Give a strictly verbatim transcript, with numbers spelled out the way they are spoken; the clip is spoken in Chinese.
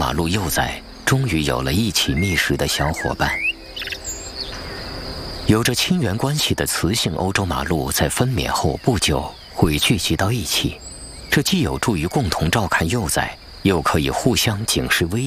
马鹿幼崽终于有了一起觅食的小伙伴。有着亲缘关系的雌性欧洲马鹿在分娩后不久会聚集到一起，这既有助于共同照看幼崽，又可以互相警示危